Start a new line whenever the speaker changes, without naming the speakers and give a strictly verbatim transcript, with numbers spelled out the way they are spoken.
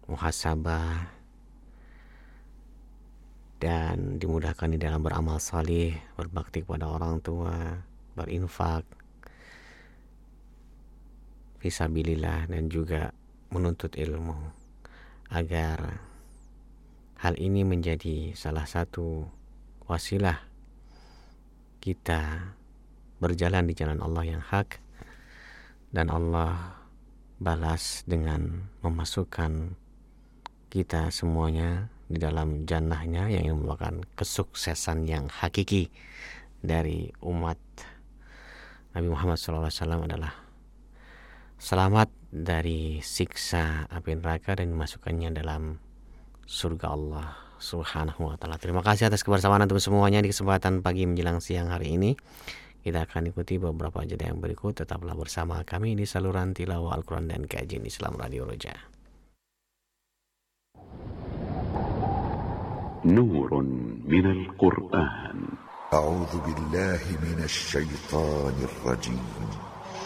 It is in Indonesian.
muhasabah, dan dimudahkan di dalam beramal salih, berbakti kepada orang tua, berinfak fisabilillah, dan juga menuntut ilmu, agar hal ini menjadi salah satu wasilah kita berjalan di jalan Allah yang hak, dan Allah balas dengan memasukkan kita semuanya di dalam jannahnya, yang merupakan kesuksesan yang hakiki dari umat Nabi Muhammad shallallahu alaihi wasallam adalah selamat dari siksa api neraka dan dimasukkannya dalam surga Allah subhanahu wa ta'ala. Terima kasih atas kebersamaan antum semuanya di kesempatan pagi menjelang siang hari ini. Kita akan ikuti beberapa jeda yang berikut. Tetaplah bersama kami di saluran tilawah Al-Quran dan kajian Islam Radio Roja.
نور من القرآن.
أعوذ بالله من الشيطان الرجيم.